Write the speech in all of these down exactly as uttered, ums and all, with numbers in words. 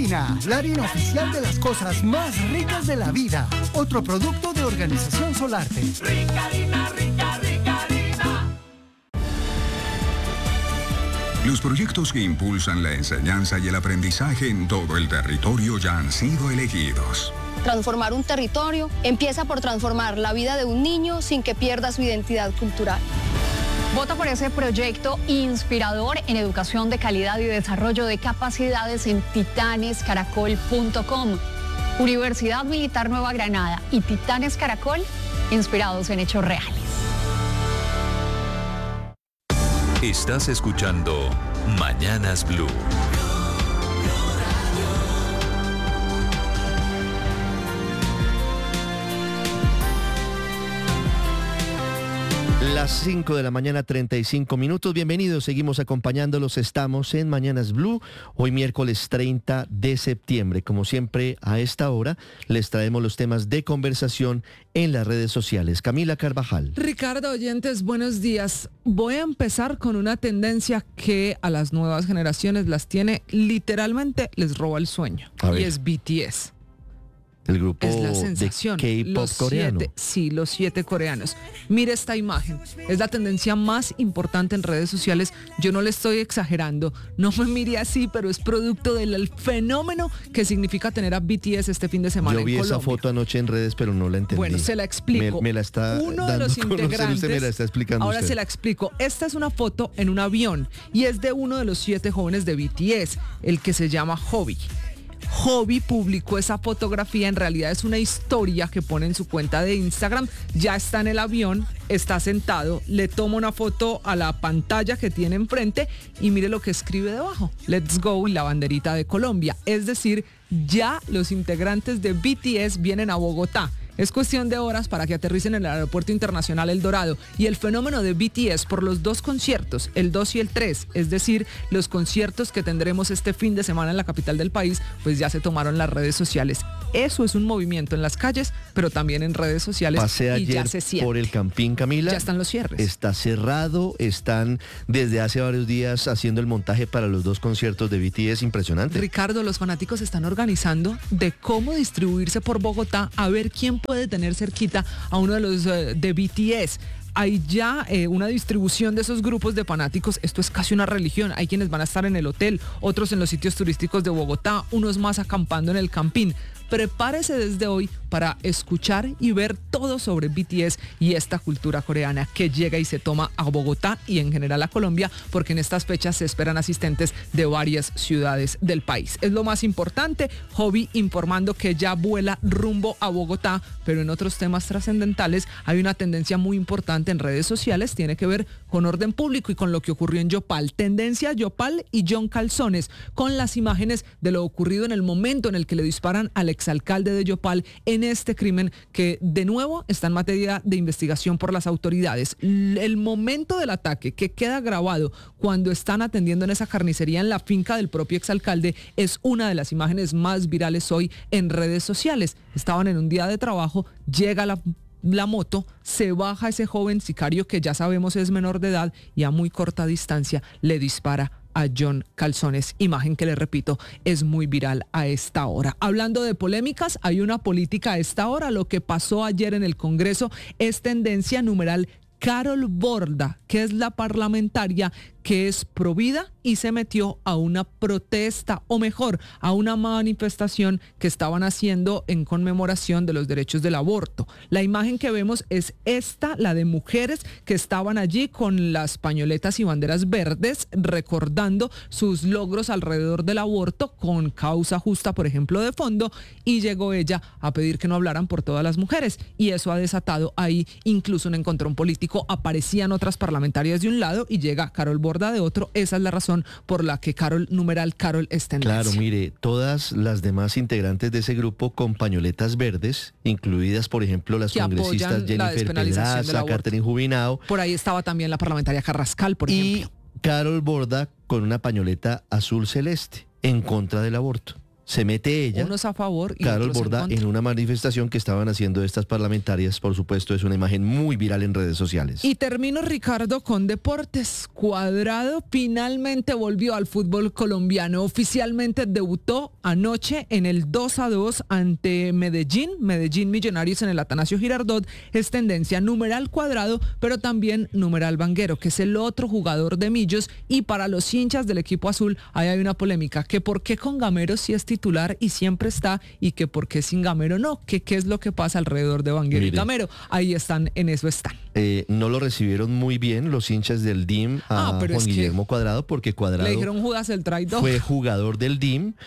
Ricarina, la harina oficial de las cosas más ricas de la vida. Otro producto de Organización Solarte. Ricarina, rica, Ricarina. Los proyectos que impulsan la enseñanza y el aprendizaje en todo el territorio ya han sido elegidos. Transformar un territorio empieza por transformar la vida de un niño sin que pierda su identidad cultural. Vota por ese proyecto inspirador en educación de calidad y desarrollo de capacidades en titanes caracol punto com. Universidad Militar Nueva Granada y Titanes Caracol, inspirados en hechos reales. Estás escuchando Mañanas Blue. Las cinco de la mañana, treinta y cinco minutos. Bienvenidos, seguimos acompañándolos. Estamos en Mañanas Blue, hoy miércoles treinta de septiembre. Como siempre, a esta hora les traemos los temas de conversación en las redes sociales. Camila Carvajal. Ricardo, oyentes, buenos días. Voy a empezar con una tendencia que a las nuevas generaciones las tiene, literalmente les roba el sueño. Y es B T S. El grupo es la sensación. de K-pop coreano. Siete, sí, los siete coreanos. Mire esta imagen. Es la tendencia más importante en redes sociales. Yo no le estoy exagerando. No me mire así, pero es producto del fenómeno que significa tener a B T S este fin de semana. Yo vi en esa Colombia. foto anoche en redes, pero no la entendí. Bueno, se la explico. Me, me la está Uno dando de los a conocer, integrantes. usted me la está explicando Ahora usted. se la explico. Esta es una foto en un avión y es de uno de los siete jóvenes de B T S, el que se llama Hobby. Hobby publicó esa fotografía, en realidad es una historia que pone en su cuenta de Instagram. Ya está en el avión, está sentado, le toma una foto a la pantalla que tiene enfrente y mire lo que escribe debajo: Let's go, y la banderita de Colombia. Es decir, ya los integrantes de B T S vienen a Bogotá. Es cuestión de horas para que aterricen en el Aeropuerto Internacional El Dorado. Y el fenómeno de B T S por los dos conciertos, el dos y el tres, es decir, los conciertos que tendremos este fin de semana en la capital del país, pues ya se tomaron las redes sociales. Eso es un movimiento en las calles, pero también en redes sociales. Pasé y ayer ya se siente. por el Campín, Camila. Ya están los cierres. Está cerrado, están desde hace varios días haciendo el montaje para los dos conciertos de B T S. Impresionante. Ricardo, los fanáticos están organizando de cómo distribuirse por Bogotá, a ver quién puede tener cerquita a uno de los uh, de B T S. Hay ya eh, una distribución de esos grupos de fanáticos. Esto es casi una religión. Hay quienes van a estar en el hotel, otros en los sitios turísticos de Bogotá, unos más acampando en el Campín. Prepárese desde hoy para escuchar y ver todo sobre B T S y esta cultura coreana que llega y se toma a Bogotá y en general a Colombia, porque en estas fechas se esperan asistentes de varias ciudades del país. Es lo más importante. Hobby informando que ya vuela rumbo a Bogotá, pero en otros temas trascendentales hay una tendencia muy importante en redes sociales, tiene que ver con orden público y con lo que ocurrió en Yopal. Tendencia Yopal y John Calzones, con las imágenes de lo ocurrido en el momento en el que le disparan al exalcalde de Yopal en este crimen que de nuevo está en materia de investigación por las autoridades. El momento del ataque que queda grabado cuando están atendiendo en esa carnicería en la finca del propio exalcalde es una de las imágenes más virales hoy en redes sociales. Estaban en un día de trabajo, llega la la moto, se baja ese joven sicario que ya sabemos es menor de edad y a muy corta distancia le dispara a John Calzones, imagen que le repito es muy viral a esta hora. Hablando de polémicas, hay una política a esta hora. Lo que pasó ayer en el Congreso es tendencia. Numeral Carol Borda, que es la parlamentaria que es provida y se metió a una protesta, o mejor, a una manifestación que estaban haciendo en conmemoración de los derechos del aborto. La imagen que vemos es esta, la de mujeres que estaban allí con las pañoletas y banderas verdes, recordando sus logros alrededor del aborto, con causa justa, por ejemplo, de fondo, y llegó ella a pedir que no hablaran por todas las mujeres, y eso ha desatado ahí incluso un encontrón político. Aparecían otras parlamentarias de un lado y llega Carol Borda de otro. Esa es la razón por la que Carol, numeral Carol, está en tendencia. Claro, mire, todas las demás integrantes de ese grupo con pañoletas verdes, incluidas, por ejemplo, las que congresistas Jennifer Pedraza, Catherine Jubinao. Por ahí estaba también la parlamentaria Carrascal, por y ejemplo. Carol Borda con una pañoleta azul celeste, en contra del aborto. se mete ella, unos a favor y Carol otros Borda, en contra. en una manifestación que estaban haciendo estas parlamentarias. Por supuesto, es una imagen muy viral en redes sociales. Y termino, Ricardo, con deportes. Cuadrado finalmente volvió al fútbol colombiano. Oficialmente debutó anoche en el dos a dos ante Medellín. Medellín Millonarios en el Atanasio Girardot. Es tendencia numeral Cuadrado, pero también numeral Vanguero, que es el otro jugador de Millos. Y para los hinchas del equipo azul, ahí hay una polémica. Que por qué con Gamero sí es titular y siempre está, y que por qué sin Gamero no. Que qué es lo que pasa alrededor de Vanguero Mire. y Gamero. Ahí están, en eso están. Eh, no lo recibieron muy bien los hinchas del D I M a Ah, pero Juan es que Guillermo Cuadrado, porque Cuadrado Le dijeron Judas el traidor. fue jugador del D I M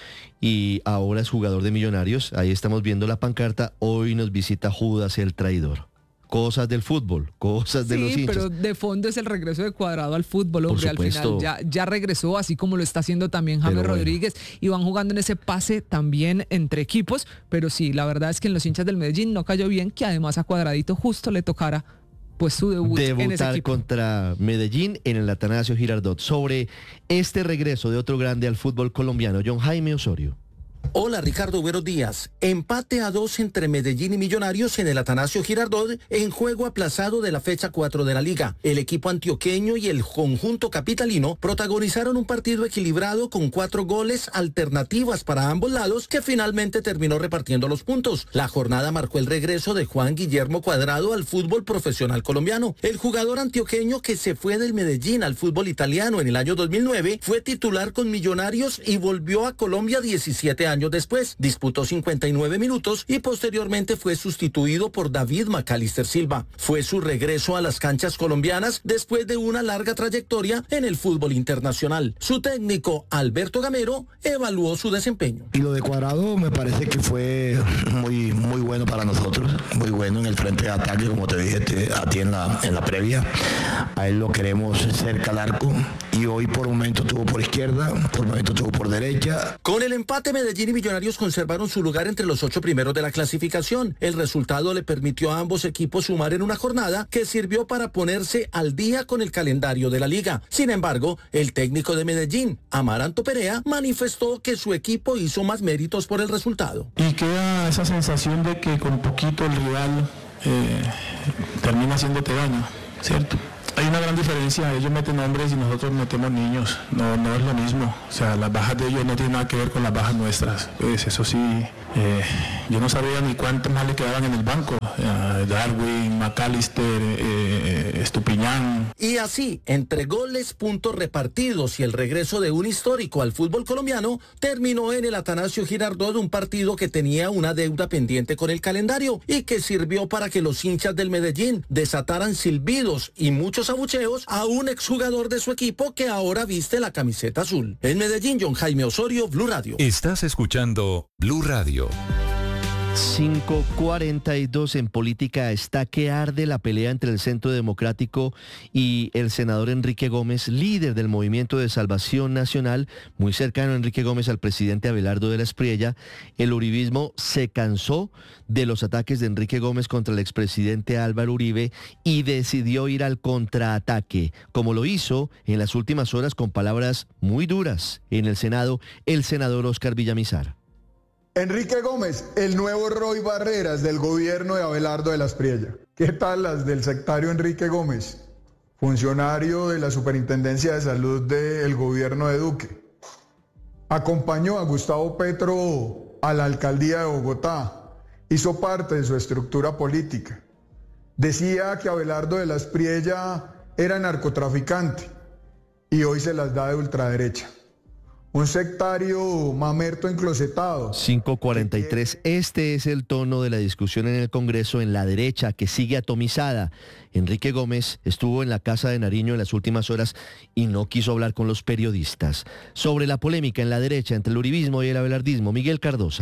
y ahora es jugador de Millonarios. Ahí estamos viendo la pancarta. Hoy nos visita Judas el traidor. Cosas del fútbol, cosas de Sí, los hinchas. pero de fondo es el regreso de Cuadrado al fútbol, Por hombre, al supuesto. final ya, ya regresó, así como lo está haciendo también James Pero bueno. Rodríguez, y van jugando en ese pase también entre equipos, pero sí, la verdad es que en los hinchas del Medellín no cayó bien que además a Cuadradito justo le tocara pues su debut en ese Debutar equipo. contra Medellín en el Atanasio Girardot. Sobre este regreso de otro grande al fútbol colombiano, John Jaime Osorio. Hola Ricardo, buenos días. Empate a dos entre Medellín y Millonarios en el Atanasio Girardot en juego aplazado de la fecha cuatro de la liga. El equipo antioqueño y el conjunto capitalino protagonizaron un partido equilibrado con cuatro goles alternativas para ambos lados que finalmente terminó repartiendo los puntos. La jornada marcó el regreso de Juan Guillermo Cuadrado al fútbol profesional colombiano. El jugador antioqueño que se fue del Medellín al fútbol italiano en el año dos mil nueve fue titular con Millonarios y volvió a Colombia diecisiete años después. Disputó cincuenta y nueve minutos y posteriormente fue sustituido por David Macalister Silva. Fue su regreso a las canchas colombianas después de una larga trayectoria en el fútbol internacional. Su técnico, Alberto Gamero, evaluó su desempeño. Y lo de Cuadrado me parece que fue muy, muy bueno para nosotros, muy bueno en el frente de ataque, como te dije te, a ti en la, en la previa. A él lo queremos cerca al arco y hoy por un momento estuvo por izquierda, por un momento estuvo por derecha. Con el empate, Medellín y Millonarios conservaron su lugar entre los ocho primeros de la clasificación. El resultado le permitió a ambos equipos sumar en una jornada que sirvió para ponerse al día con el calendario de la liga. Sin embargo, el técnico de Medellín, Amaranto Perea, manifestó que su equipo hizo más méritos por el resultado. Y queda esa sensación de que con poquito el rival eh, termina haciéndote daño, ¿cierto? Hay una gran diferencia, ellos meten hombres y nosotros metemos niños, no, no es lo mismo, o sea, las bajas de ellos no tienen nada que ver con las bajas nuestras, pues eso sí, eh, yo no sabía ni cuántos más le quedaban en el banco, eh, Darwin, Macalister, eh, Estupiñán. Y así, entre goles, puntos repartidos y el regreso de un histórico al fútbol colombiano, terminó en el Atanasio Girardot un partido que tenía una deuda pendiente con el calendario y que sirvió para que los hinchas del Medellín desataran silbidos y muchos abucheos a un exjugador de su equipo que ahora viste la camiseta azul. En Medellín, John Jaime Osorio, Blue Radio. Estás escuchando Blue Radio. cinco cuarenta y dos en política. Está que arde la pelea entre el Centro Democrático y el senador Enrique Gómez, líder del Movimiento de Salvación Nacional, muy cercano Enrique Gómez al presidente Abelardo de la Espriella. El uribismo se cansó de los ataques de Enrique Gómez contra el expresidente Álvaro Uribe y decidió ir al contraataque, como lo hizo en las últimas horas con palabras muy duras en el Senado el senador Óscar Villamizar. Enrique Gómez, el nuevo Roy Barreras del gobierno de Abelardo de la Espriella. ¿Qué tal las del sectario Enrique Gómez, funcionario de la Superintendencia de Salud del gobierno de Duque? Acompañó a Gustavo Petro a la alcaldía de Bogotá, hizo parte de su estructura política. Decía que Abelardo de la Espriella era narcotraficante y hoy se las da de ultraderecha. Un sectario mamerto enclosetado. cinco cuarenta y tres. Este es el tono de la discusión en el Congreso en la derecha, que sigue atomizada. Enrique Gómez estuvo en la Casa de Nariño en las últimas horas y no quiso hablar con los periodistas. Sobre la polémica en la derecha entre el uribismo y el abelardismo, Miguel Cardosa.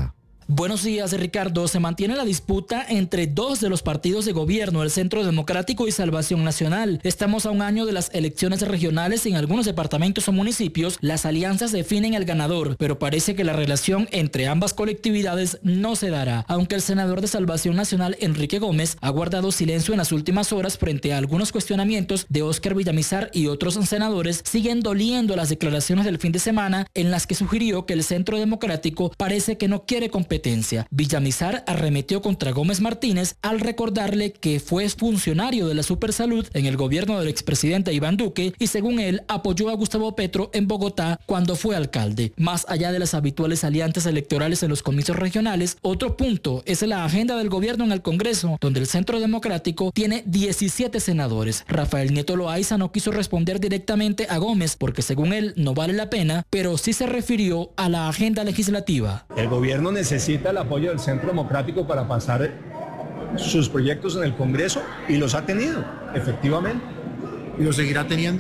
Buenos días, Ricardo. Se mantiene la disputa entre dos de los partidos de gobierno, el Centro Democrático y Salvación Nacional. Estamos a un año de las elecciones regionales y en algunos departamentos o municipios las alianzas definen el ganador, pero parece que la relación entre ambas colectividades no se dará. Aunque el senador de Salvación Nacional, Enrique Gómez, ha guardado silencio en las últimas horas frente a algunos cuestionamientos de Óscar Villamizar y otros senadores, siguen doliendo las declaraciones del fin de semana en las que sugirió que el Centro Democrático parece que no quiere competencia. Villamizar arremetió contra Gómez Martínez al recordarle que fue funcionario de la Supersalud en el gobierno del expresidente Iván Duque y según él apoyó a Gustavo Petro en Bogotá cuando fue alcalde. Más allá de las habituales alianzas electorales en los comicios regionales, otro punto es la agenda del gobierno en el Congreso, donde el Centro Democrático tiene diecisiete senadores. Rafael Nieto Loaiza no quiso responder directamente a Gómez porque según él no vale la pena, pero sí se refirió a la agenda legislativa. El gobierno necesita necesita el apoyo del Centro Democrático para pasar sus proyectos en el Congreso y los ha tenido, efectivamente. ¿Y los seguirá teniendo?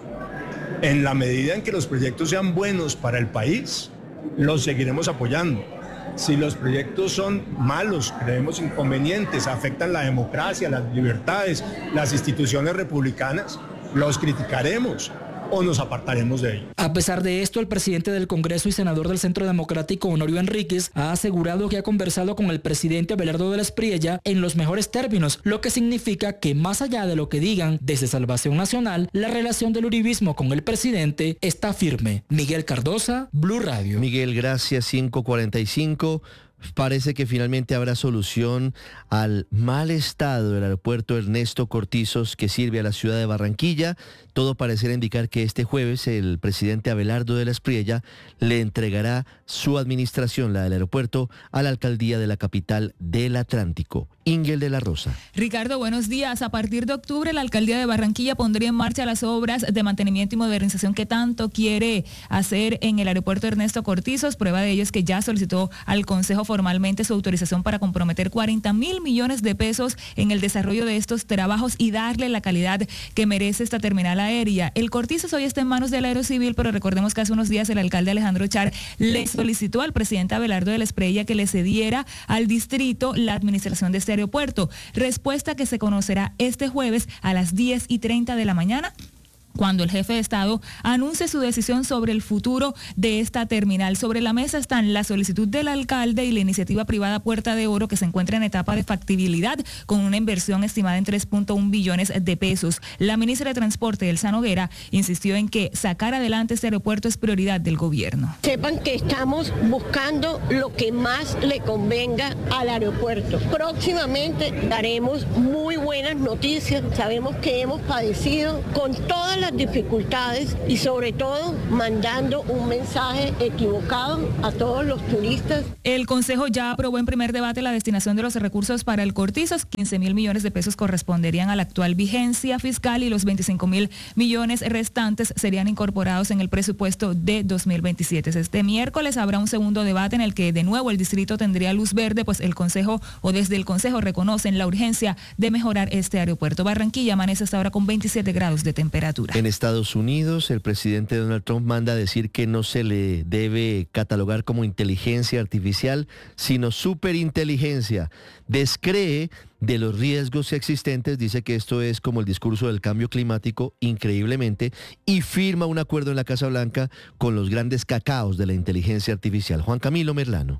En la medida en que los proyectos sean buenos para el país, los seguiremos apoyando. Si los proyectos son malos, creemos inconvenientes, afectan la democracia, las libertades, las instituciones republicanas, los criticaremos o nos apartaremos de ello. A pesar de esto, el presidente del Congreso y senador del Centro Democrático, Honorio Enríquez, ha asegurado que ha conversado con el presidente Abelardo de la Espriella en los mejores términos, lo que significa que más allá de lo que digan desde Salvación Nacional, la relación del uribismo con el presidente está firme. Miguel Cardosa, Blue Radio. Miguel, gracias. cinco cuarenta y cinco. Parece que finalmente habrá solución al mal estado del aeropuerto Ernesto Cortizos que sirve a la ciudad de Barranquilla. Todo pareciera indicar que este jueves el presidente Abelardo de la Espriella le entregará su administración, la del aeropuerto, a la alcaldía de la capital del Atlántico. Ingel de la Rosa. Ricardo, buenos días. A partir de octubre, la alcaldía de Barranquilla pondría en marcha las obras de mantenimiento y modernización que tanto quiere hacer en el aeropuerto Ernesto Cortizos. Prueba de ello es que ya solicitó al Consejo formalmente su autorización para comprometer cuarenta mil millones de pesos en el desarrollo de estos trabajos y darle la calidad que merece esta terminal aérea. El Cortizos hoy está en manos del Aerocivil, pero recordemos que hace unos días el alcalde Alejandro Char le solicitó al presidente Abelardo de la Espriella que le cediera al distrito la administración de este aeropuerto. Respuesta que se conocerá este jueves a las diez y treinta de la mañana, cuando el jefe de Estado anuncie su decisión sobre el futuro de esta terminal. Sobre la mesa están la solicitud del alcalde y la iniciativa privada Puerta de Oro, que se encuentra en etapa de factibilidad con una inversión estimada en tres punto uno billones de pesos. La ministra de Transporte, Elsa Noguera, insistió en que sacar adelante este aeropuerto es prioridad del gobierno. Sepan que estamos buscando lo que más le convenga al aeropuerto. Próximamente daremos muy buenas noticias. Sabemos que hemos padecido con todas las las dificultades y sobre todo mandando un mensaje equivocado a todos los turistas. El Consejo ya aprobó en primer debate la destinación de los recursos para el Cortizos. quince mil millones de pesos corresponderían a la actual vigencia fiscal y los veinticinco mil millones restantes serían incorporados en el presupuesto de dos mil veintisiete. Este miércoles habrá un segundo debate en el que de nuevo el distrito tendría luz verde, pues el Consejo o desde el Consejo reconocen la urgencia de mejorar este aeropuerto. Barranquilla amanece hasta ahora con veintisiete grados de temperatura. En Estados Unidos, el presidente Donald Trump manda a decir que no se le debe catalogar como inteligencia artificial, sino superinteligencia. Descree de los riesgos existentes, dice que esto es como el discurso del cambio climático, increíblemente, y firma un acuerdo en la Casa Blanca con los grandes cacaos de la inteligencia artificial. Juan Camilo Merlano.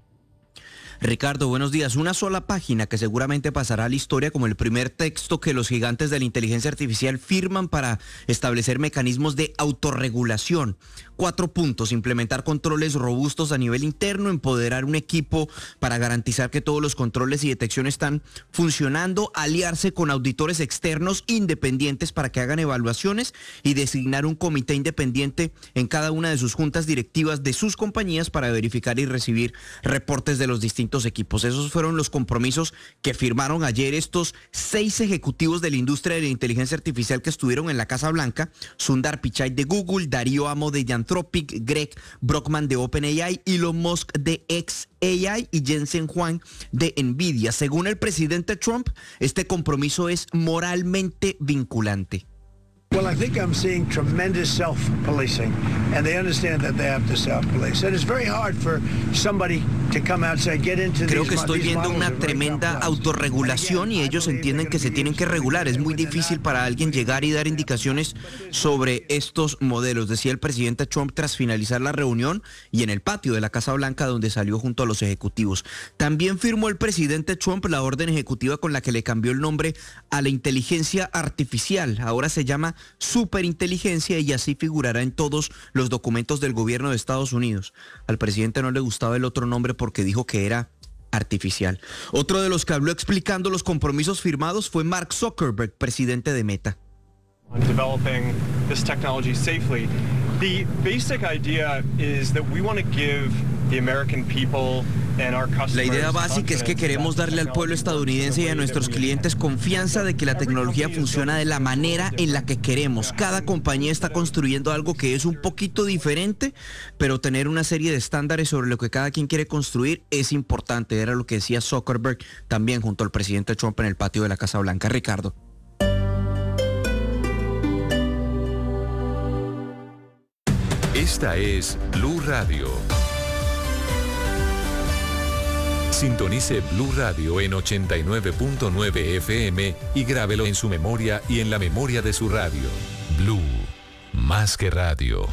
Ricardo, buenos días. Una sola página que seguramente pasará a la historia como el primer texto que los gigantes de la inteligencia artificial firman para establecer mecanismos de autorregulación. Cuatro puntos: implementar controles robustos a nivel interno, empoderar un equipo para garantizar que todos los controles y detección están funcionando, aliarse con auditores externos independientes para que hagan evaluaciones y designar un comité independiente en cada una de sus juntas directivas de sus compañías para verificar y recibir reportes de los distintos equipos. Esos fueron los compromisos que firmaron ayer estos seis ejecutivos de la industria de la inteligencia artificial que estuvieron en la Casa Blanca: Sundar Pichai de Google, Darío Amo de Anthropic, Greg Brockman de OpenAI, Elon Musk de xAI y Jensen Huang de Nvidia. Según el presidente Trump, este compromiso es moralmente vinculante. Well, I think I'm seeing tremendous self-policing, and they understand that they have to self-police. And it's very hard for somebody to come out and say, get into Creo these que estoy these viendo models una are very tremenda complex. autorregulación y ellos entienden que se tienen que regular. Es muy difícil para alguien llegar y dar indicaciones sobre estos modelos, decía el presidente Trump tras finalizar la reunión y en el patio de la Casa Blanca donde salió junto a los ejecutivos. También firmó el presidente Trump la orden ejecutiva con la que le cambió el nombre a la inteligencia artificial. Ahora se llama superinteligencia y así figurará en todos los documentos del gobierno de Estados Unidos. Al presidente no le gustaba el otro nombre porque dijo que era artificial. Otro de los que habló explicando los compromisos firmados fue Mark Zuckerberg, presidente de Meta. On developing this technology safely. The basic idea is that we want to give the American people and our customers. La idea básica es que queremos darle al pueblo estadounidense y a nuestros clientes confianza de que la tecnología funciona de la manera en la que queremos. Cada compañía está construyendo algo que es un poquito diferente, pero tener una serie de estándares sobre lo que cada quien quiere construir es importante. Era lo que decía Zuckerberg también junto al presidente Trump en el patio de la Casa Blanca. Ricardo. Esta es Blue Radio. Sintonice Blue Radio en ochenta y nueve punto nueve F M y grábelo en su memoria y en la memoria de su radio. Blue, más que radio.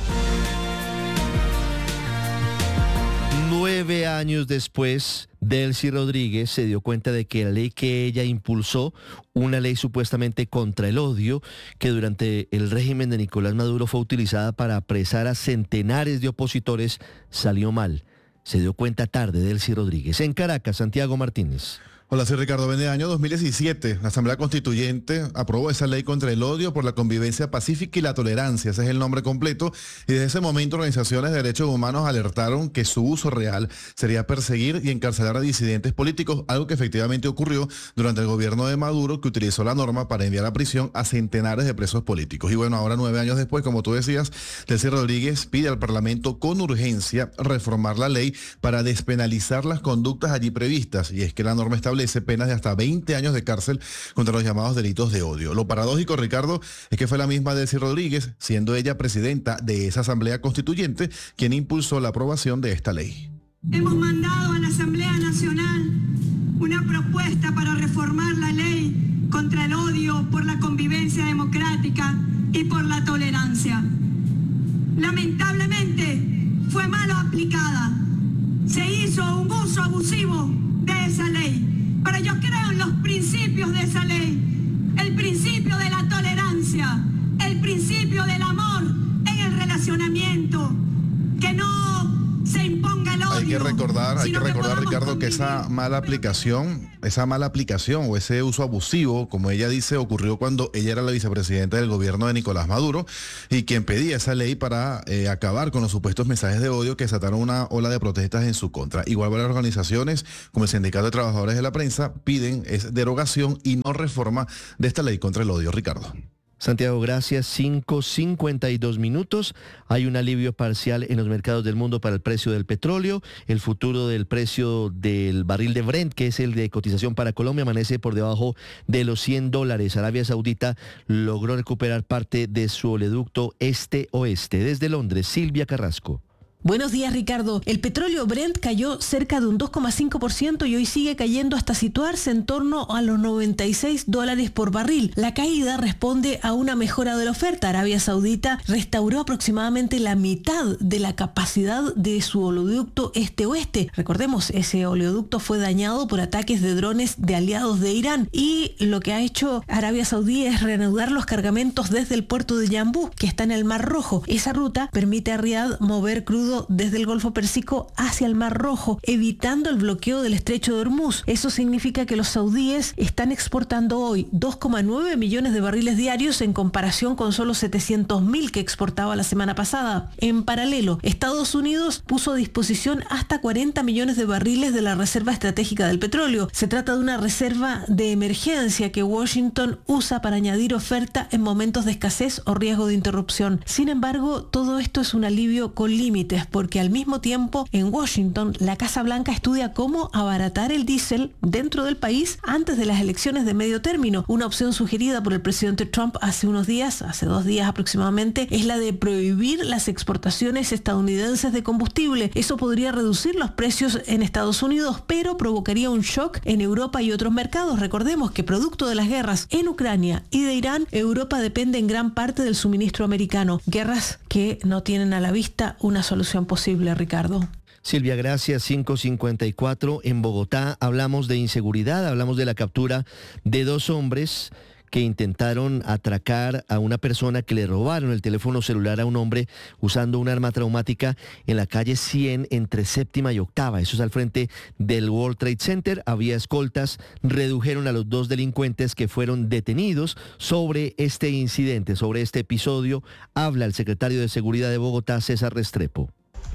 Nueve años después, Delcy Rodríguez se dio cuenta de que la ley que ella impulsó, una ley supuestamente contra el odio, que durante el régimen de Nicolás Maduro fue utilizada para apresar a centenares de opositores, salió mal. Se dio cuenta tarde Delcy Rodríguez. En Caracas, Santiago Martínez. Hola, soy Ricardo. En el año dos mil diecisiete, la Asamblea Constituyente aprobó esa ley contra el odio por la convivencia pacífica y la tolerancia. Ese es el nombre completo. Y desde ese momento, organizaciones de derechos humanos alertaron que su uso real sería perseguir y encarcelar a disidentes políticos, algo que efectivamente ocurrió durante el gobierno de Maduro, que utilizó la norma para enviar a prisión a centenares de presos políticos. Y bueno, ahora nueve años después, como tú decías, Delcy Rodríguez pide al Parlamento con urgencia reformar la ley para despenalizar las conductas allí previstas. Y es que la norma establece penas de hasta veinte años de cárcel contra los llamados delitos de odio. Lo paradójico, Ricardo, es que fue la misma Delcy Rodríguez, siendo ella presidenta de esa Asamblea Constituyente, quien impulsó la aprobación de esta ley. Hemos mandado a la Asamblea Nacional una propuesta para reformar la ley contra el odio por la convivencia democrática y por la tolerancia. Lamentablemente fue mal aplicada. Se hizo un uso abusivo de esa ley. Pero yo creo en los principios de esa ley, el principio de la tolerancia, el principio del amor en el relacionamiento, que no se imponga el odio. Hay que recordar, hay que recordar, que Ricardo, que esa mala aplicación, esa mala aplicación o ese uso abusivo, como ella dice, ocurrió cuando ella era la vicepresidenta del gobierno de Nicolás Maduro y quien pedía esa ley para eh, acabar con los supuestos mensajes de odio que desataron una ola de protestas en su contra. Igual varias organizaciones, como el Sindicato de Trabajadores de la Prensa, piden es derogación y no reforma de esta ley contra el odio. Ricardo. Santiago, gracias. cinco cincuenta y dos minutos. Hay un alivio parcial en los mercados del mundo para el precio del petróleo. El futuro del precio del barril de Brent, que es el de cotización para Colombia, amanece por debajo de los cien dólares. Arabia Saudita logró recuperar parte de su oleoducto este-oeste. Desde Londres, Silvia Carrasco. Buenos días, Ricardo. El petróleo Brent cayó cerca de un dos coma cinco por ciento y hoy sigue cayendo hasta situarse en torno a los noventa y seis dólares por barril. La caída responde a una mejora de la oferta. Arabia Saudita restauró aproximadamente la mitad de la capacidad de su oleoducto este-oeste. Recordemos, ese oleoducto fue dañado por ataques de drones de aliados de Irán y lo que ha hecho Arabia Saudí es reanudar los cargamentos desde el puerto de Yambú, que está en el Mar Rojo. Esa ruta permite a Riad mover crudo desde el Golfo Pérsico hacia el Mar Rojo, evitando el bloqueo del estrecho de Hormuz. Eso significa que los saudíes están exportando hoy dos coma nueve millones de barriles diarios en comparación con solo setecientos mil que exportaba la semana pasada. En paralelo, Estados Unidos puso a disposición hasta cuarenta millones de barriles de la Reserva Estratégica del Petróleo. Se trata de una reserva de emergencia que Washington usa para añadir oferta en momentos de escasez o riesgo de interrupción. Sin embargo, todo esto es un alivio con límites, combustibles, porque al mismo tiempo en Washington la Casa Blanca estudia cómo abaratar el diésel dentro del país antes de las elecciones de medio término. Una opción sugerida por el presidente Trump hace unos días, hace dos días aproximadamente, es la de prohibir las exportaciones estadounidenses de combustible. Eso podría reducir los precios en Estados Unidos, pero provocaría un shock en Europa y otros mercados. Recordemos que producto de las guerras en Ucrania y de Irán, Europa depende en gran parte del suministro americano. Guerras que no tienen a la vista una solución posible, Ricardo. Silvia, gracias. cinco cincuenta y cuatro en Bogotá. Hablamos de inseguridad, hablamos de la captura de dos hombres que intentaron atracar a una persona, que le robaron el teléfono celular a un hombre usando un arma traumática en la calle cien entre séptima y octava. Eso es al frente del World Trade Center. Había escoltas, redujeron a los dos delincuentes que fueron detenidos. Sobre este incidente, sobre este episodio, habla el secretario de Seguridad de Bogotá, César Restrepo.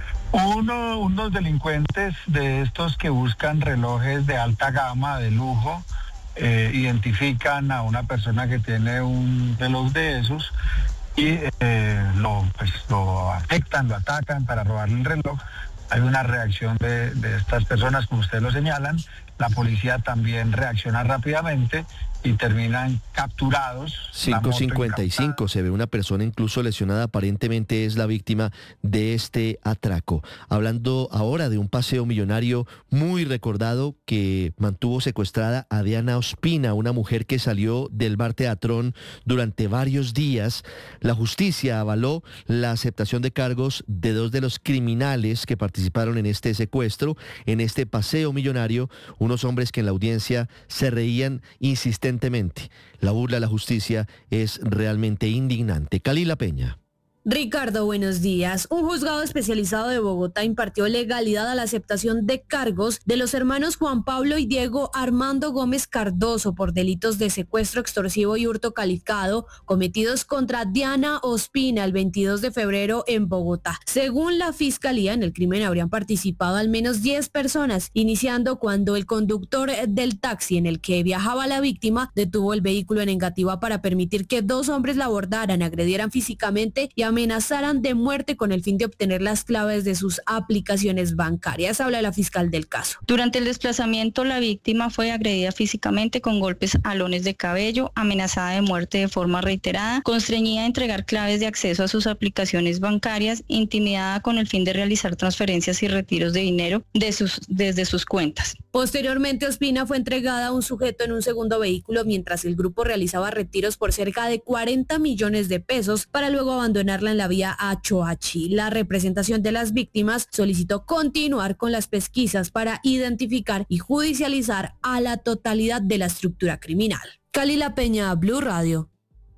Uno, unos delincuentes de estos que buscan relojes de alta gama, de lujo, eh, identifican a una persona que tiene un reloj de esos y eh, lo, pues, lo afectan, lo atacan para robarle el reloj. Hay una reacción de, de estas personas, como ustedes lo señalan. La policía también reacciona rápidamente y terminan capturados. cinco cincuenta y cinco, se ve una persona incluso lesionada, aparentemente es la víctima de este atraco. Hablando ahora de un paseo millonario muy recordado que mantuvo secuestrada a Diana Ospina, una mujer que salió del bar Teatrón durante varios días. La justicia avaló la aceptación de cargos de dos de los criminales que participaron en este secuestro, en este paseo millonario, unos hombres que en la audiencia se reían insistentemente. La burla a la justicia es realmente indignante. Kalila Peña. Ricardo, buenos días. Un juzgado especializado de Bogotá impartió legalidad a la aceptación de cargos de los hermanos Juan Pablo y Diego Armando Gómez Cardoso por delitos de secuestro extorsivo y hurto calificado cometidos contra Diana Ospina el veintidós de febrero en Bogotá. Según la Fiscalía, en el crimen habrían participado al menos diez personas, iniciando cuando el conductor del taxi en el que viajaba la víctima detuvo el vehículo en Engativá para permitir que dos hombres la abordaran, agredieran físicamente y amenazaran de muerte con el fin de obtener las claves de sus aplicaciones bancarias. Habla la fiscal del caso. Durante el desplazamiento, la víctima fue agredida físicamente con golpes, alones de cabello, amenazada de muerte de forma reiterada, constreñida a entregar claves de acceso a sus aplicaciones bancarias, intimidada con el fin de realizar transferencias y retiros de dinero de sus, desde sus cuentas. Posteriormente, Ospina fue entregada a un sujeto en un segundo vehículo mientras el grupo realizaba retiros por cerca de cuarenta millones de pesos para luego abandonarla en la vía a Choachi. La representación de las víctimas solicitó continuar con las pesquisas para identificar y judicializar a la totalidad de la estructura criminal. Kalila Peña, Blue Radio.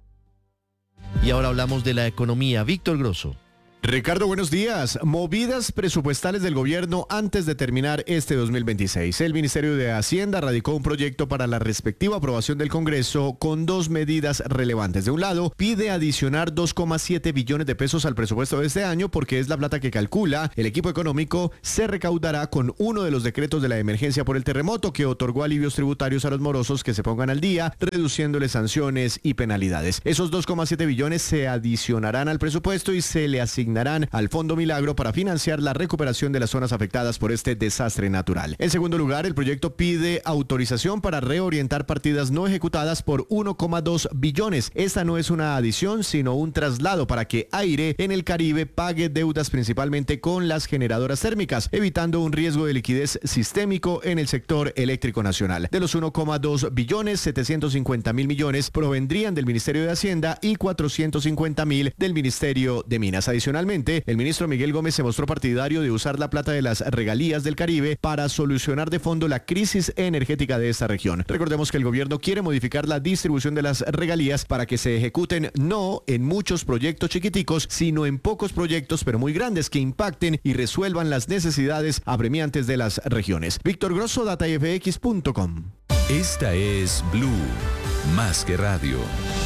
Y ahora hablamos de la economía. Víctor Grosso. Ricardo, buenos días. Movidas presupuestales del gobierno antes de terminar este dos mil veintiséis. El Ministerio de Hacienda radicó un proyecto para la respectiva aprobación del Congreso con dos medidas relevantes. De un lado, pide adicionar dos coma siete billones de pesos al presupuesto de este año porque es la plata que calcula el equipo económico se recaudará con uno de los decretos de la emergencia por el terremoto que otorgó alivios tributarios a los morosos que se pongan al día, reduciéndole sanciones y penalidades. Esos dos coma siete billones se adicionarán al presupuesto y se le asignarán al Fondo Milagro para financiar la recuperación de las zonas afectadas por este desastre natural. En segundo lugar, el proyecto pide autorización para reorientar partidas no ejecutadas por uno coma dos billones. Esta no es una adición, sino un traslado para que Aire en el Caribe pague deudas principalmente con las generadoras térmicas, evitando un riesgo de liquidez sistémico en el sector eléctrico nacional. De los uno coma dos billones, setecientos cincuenta mil millones provendrían del Ministerio de Hacienda y cuatrocientos cincuenta mil del Ministerio de Minas. Adicional, el ministro Miguel Gómez se mostró partidario de usar la plata de las regalías del Caribe para solucionar de fondo la crisis energética de esta región. Recordemos que el gobierno quiere modificar la distribución de las regalías para que se ejecuten no en muchos proyectos chiquiticos, sino en pocos proyectos pero muy grandes que impacten y resuelvan las necesidades apremiantes de las regiones. Víctor Grosso, data f x punto com. Esta es Blue, más que radio.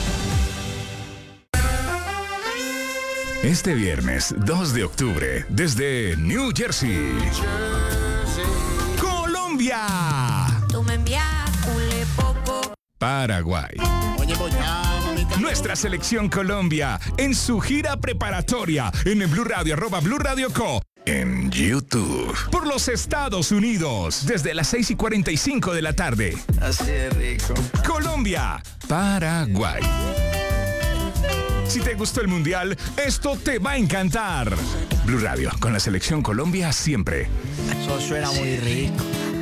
Este viernes dos de octubre, desde New Jersey, Colombia, tú me envías un poco. Paraguay. Nuestra selección Colombia en su gira preparatoria en el Blue Radio, arroba Blue Radio Co. en YouTube. Por los Estados Unidos, desde las seis y cuarenta y cinco de la tarde. Así de rico. Colombia, Paraguay. Si te gustó el Mundial, esto te va a encantar. Blue Radio, con la selección Colombia siempre. Eso suena muy rico.